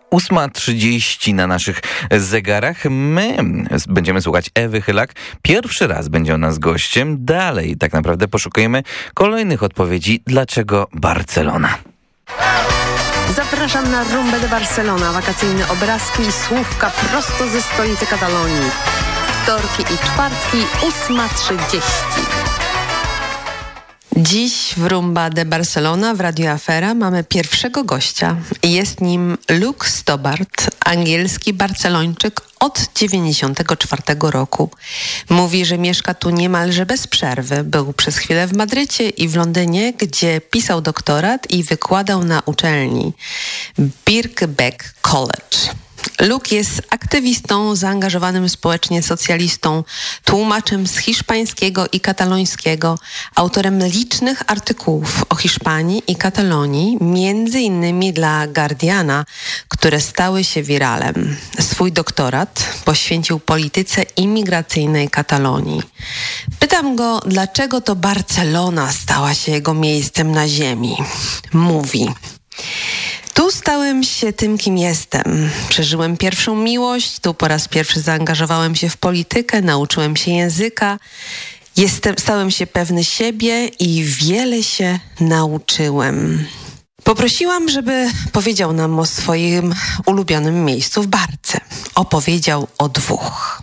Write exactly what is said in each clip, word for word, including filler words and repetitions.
ósma trzydzieści na naszych zegarach. My będziemy słuchać Ewy Chylak. Pierwszy raz będzie ona z gościem. Dalej tak naprawdę poszukujemy kolejnych odpowiedzi. Dlaczego Barcelona? Zapraszam na Rumbę de Barcelona. Wakacyjne obrazki i słówka prosto ze stolicy Katalonii. Wtorki i czwartki, ósma trzydzieści. Dziś w Rumba de Barcelona w Radio Afera mamy pierwszego gościa. Jest nim Luke Stobart, angielski Barcelończyk od dziewięćdziesiątego czwartego roku. Mówi, że mieszka tu niemalże bez przerwy. Był przez chwilę w Madrycie i w Londynie, gdzie pisał doktorat i wykładał na uczelni Birkbeck College. Luke jest aktywistą, zaangażowanym społecznie socjalistą, tłumaczem z hiszpańskiego i katalońskiego, autorem licznych artykułów o Hiszpanii i Katalonii, między innymi dla Guardiana, które stały się wiralem. Swój doktorat poświęcił polityce imigracyjnej Katalonii. Pytam go, dlaczego to Barcelona stała się jego miejscem na ziemi. Mówi: tu stałem się tym, kim jestem. Przeżyłem pierwszą miłość, tu po raz pierwszy zaangażowałem się w politykę, nauczyłem się języka, jestem, stałem się pewny siebie i wiele się nauczyłem. Poprosiłam, żeby powiedział nam o swoim ulubionym miejscu w Barce. Opowiedział o dwóch.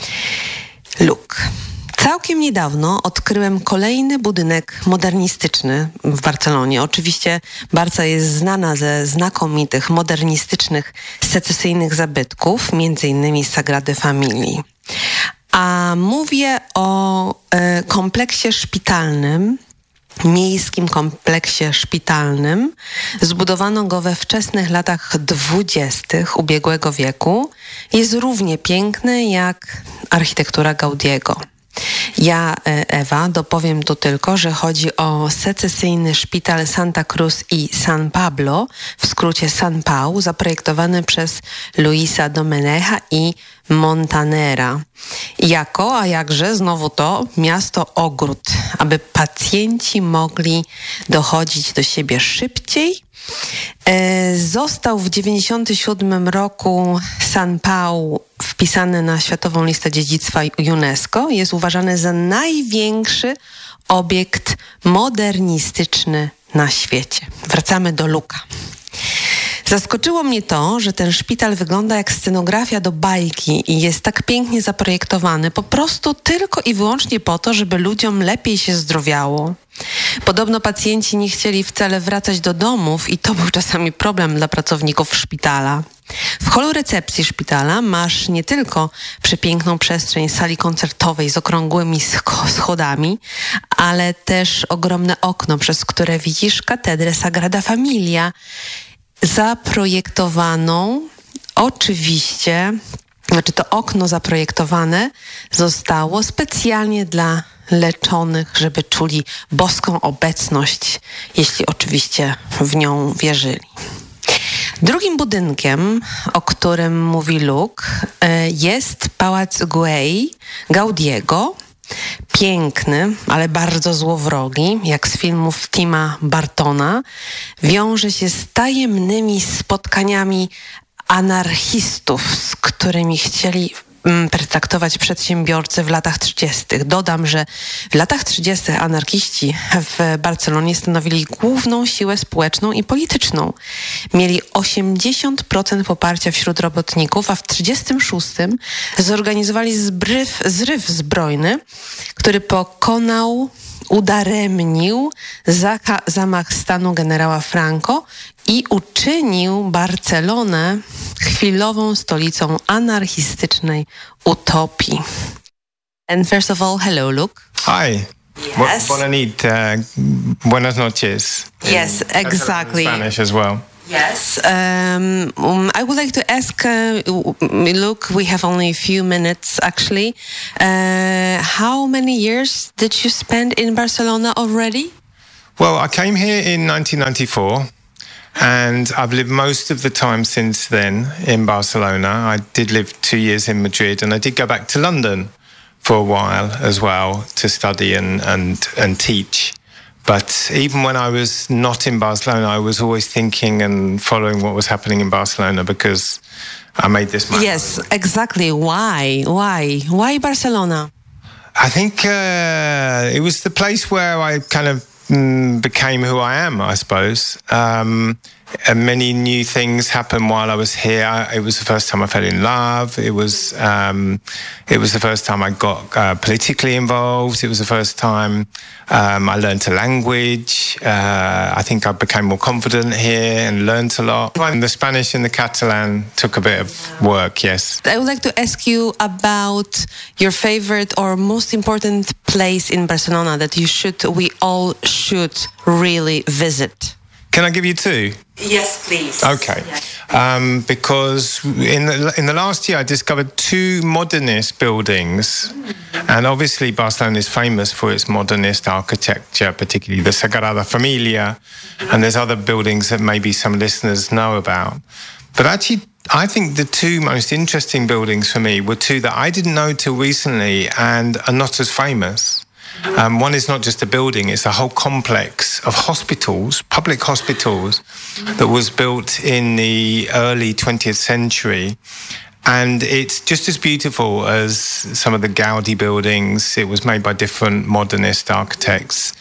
Luke. Całkiem niedawno odkryłem kolejny budynek modernistyczny w Barcelonie. Oczywiście Barca jest znana ze znakomitych, modernistycznych, secesyjnych zabytków, między innymi Sagrady Familii. A mówię o e, kompleksie szpitalnym, miejskim kompleksie szpitalnym. Zbudowano go we wczesnych latach dwudziestych ubiegłego wieku. Jest równie piękny jak architektura Gaudiego. Ja, Ewa, dopowiem tu tylko, że chodzi o secesyjny szpital Santa Cruz i San Pablo, w skrócie San Pau, zaprojektowany przez Luisa Domenecha i Montanera. Jako, a jakże, znowu to, miasto ogród, aby pacjenci mogli dochodzić do siebie szybciej. E, został w dziewięćdziesiątym siódmym roku San Pau wpisany na Światową Listę Dziedzictwa UNESCO. Jest uważany za największy obiekt modernistyczny na świecie. Wracamy do Luka. Zaskoczyło mnie to, że ten szpital wygląda jak scenografia do bajki i jest tak pięknie zaprojektowany po prostu tylko i wyłącznie po to, żeby ludziom lepiej się zdrowiało. Podobno pacjenci nie chcieli wcale wracać do domów i to był czasami problem dla pracowników szpitala. W holu recepcji szpitala masz nie tylko przepiękną przestrzeń sali koncertowej z okrągłymi schodami, ale też ogromne okno, przez które widzisz katedrę Sagrada Familia, zaprojektowaną oczywiście, znaczy to okno zaprojektowane zostało specjalnie dla leczonych, żeby czuli boską obecność, jeśli oczywiście w nią wierzyli. Drugim budynkiem, o którym mówi Luke, jest Pałac Güell Gaudiego. Piękny, ale bardzo złowrogi, jak z filmów Tima Burtona, wiąże się z tajemnymi spotkaniami anarchistów, z którymi chcieli pertraktować przedsiębiorcy w latach trzydziestych. Dodam, że w latach trzydziestych anarchiści w Barcelonie stanowili główną siłę społeczną i polityczną. Mieli osiemdziesiąt procent poparcia wśród robotników, a w trzydziestym szóstym zorganizowali zbryw, zryw zbrojny, który pokonał, udaremnił zaka- zamach stanu generała Franco i uczynił Barcelonę chwilową stolicą anarchistycznej utopii. And first of all, hello, Luke. Hi. Yes. Buona nit. Uh, buenas noches. Yes, exactly. In Spanish as well. Yes. Um, um, I would like to ask, uh, Luke, we have only a few minutes actually. Uh, how many years did you spend in Barcelona already? Well, I came here in nineteen ninety-four. And I've lived most of the time since then in Barcelona. I did live two years in Madrid, and I did go back to London for a while as well to study and, and, and teach. But even when I was not in Barcelona, I was always thinking and following what was happening in Barcelona because I made this map. Yes, exactly. Why? Why? Why Barcelona? I think uh, it was the place where I kind of mm, became who I am, I suppose. Um, and many new things happened while I was here. I, it was the first time I fell in love. It was um, it was the first time I got uh, politically involved. It was the first time um, I learned a language. Uh, I think I became more confident here and learned a lot. And the Spanish and the Catalan took a bit of work, yes. I would like to ask you about your favorite or most important place in Barcelona that you should, we all should really visit. Can I give you two? Yes, please. Okay. Yes. Um, because in the, in the last year, I discovered two modernist buildings. Mm. And obviously, Barcelona is famous for its modernist architecture, particularly the Sagrada Familia. And there's other buildings that maybe some listeners know about. But actually, I think the two most interesting buildings for me were two that I didn't know till recently and are not as famous. Um, one is not just a building, it's a whole complex of hospitals, public hospitals, that was built in the early twentieth century. And it's just as beautiful as some of the Gaudi buildings. It was made by different modernist architects.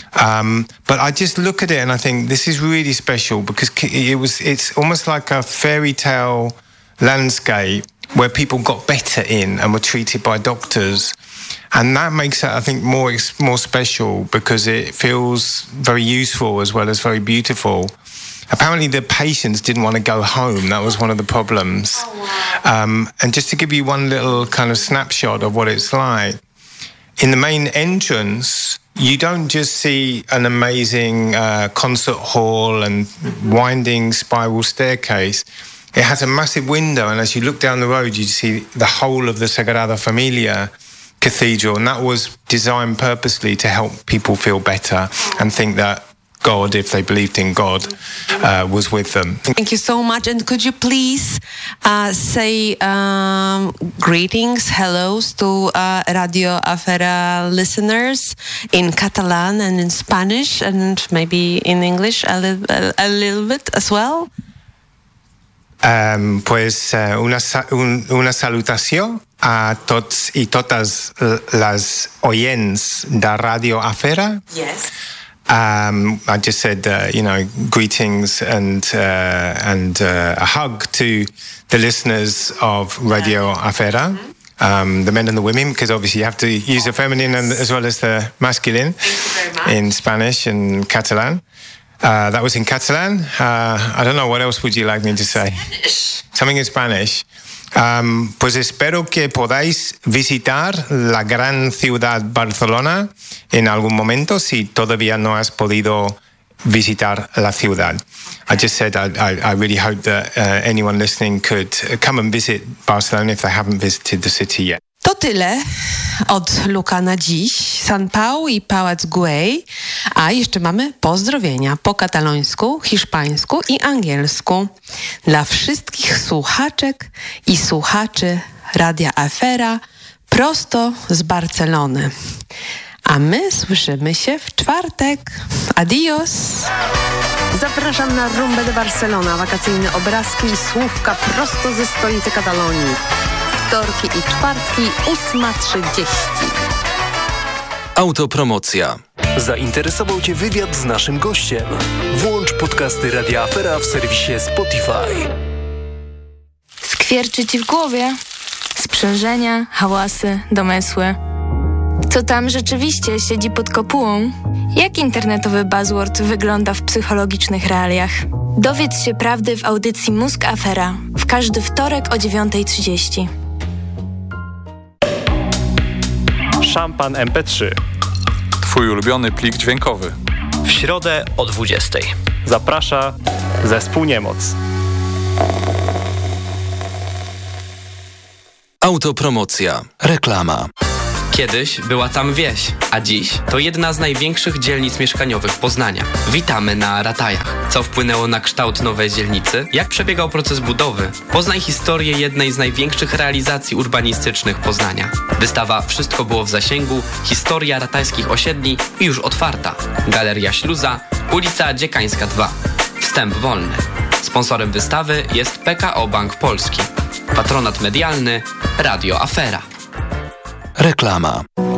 Um, but I just look at it and I think this is really special because it was, it's almost like a fairy tale landscape where people got better in and were treated by doctors. And that makes it, I think, more more special because it feels very useful as well as very beautiful. Apparently, the patients didn't want to go home. That was one of the problems. Oh, wow. um, and just to give you one little kind of snapshot of what it's like, in the main entrance, you don't just see an amazing uh, concert hall and winding spiral staircase. It has a massive window, and as you look down the road, you see the whole of the Sagrada Familia Cathedral, and that was designed purposely to help people feel better and think that God, if they believed in God, uh, was with them. Thank you so much. And could you please uh, say um, greetings, hellos to uh, Radio Afera listeners in Catalan and in Spanish and maybe in English a, li- a, a little bit as well? Um, pues uh, una, un, una salutació a tots i totes les oients de Radio Afera. Yes. Um, I just said, uh, you know, greetings and uh, and uh, a hug to the listeners of Radio Afera, mm-hmm. um, the men and the women, because obviously you have to use the feminine and, as well as the masculine in Spanish and Catalan. Uh, that was in Catalan. Uh, I don't know, what else would you like me to say? Spanish. Something in Spanish. Um, pues espero que podáis visitar la gran ciudad Barcelona en algún momento si todavía no has podido visitar la ciudad. I just said I, I, I really hope that uh, anyone listening could come and visit Barcelona if they haven't visited the city yet. To tyle od Luka na dziś. San Pau i Pałac Güell. A jeszcze mamy pozdrowienia po katalońsku, hiszpańsku i angielsku. Dla wszystkich słuchaczek i słuchaczy Radia Afera prosto z Barcelony. A my słyszymy się w czwartek. Adios! Zapraszam na Rumbę de Barcelona. Wakacyjne obrazki i słówka prosto ze stolicy Katalonii. Wtorki i czwartki, ósma trzydzieści. Autopromocja. Zainteresował Cię wywiad z naszym gościem? Włącz podcasty Radia Afera w serwisie Spotify. Skwierczy Ci w głowie? Sprzężenia, hałasy, domysły. Co tam rzeczywiście siedzi pod kopułą? Jak internetowy buzzword wygląda w psychologicznych realiach? Dowiedz się prawdy w audycji Mózg Afera w każdy wtorek o dziewiąta trzydzieści. Szampan em pe trzy. Twój ulubiony plik dźwiękowy. W środę o dwudziestej. Zaprasza zespół Niemoc. Autopromocja. Reklama. Kiedyś była tam wieś, a dziś to jedna z największych dzielnic mieszkaniowych Poznania. Witamy na Ratajach. Co wpłynęło na kształt nowej dzielnicy? Jak przebiegał proces budowy? Poznaj historię jednej z największych realizacji urbanistycznych Poznania. Wystawa Wszystko było w zasięgu, historia ratajskich osiedli już otwarta. Galeria Śluza, ulica Dziekańska dwa. Wstęp wolny. Sponsorem wystawy jest P K O Bank Polski. Patronat medialny Radio Afera. Reklama.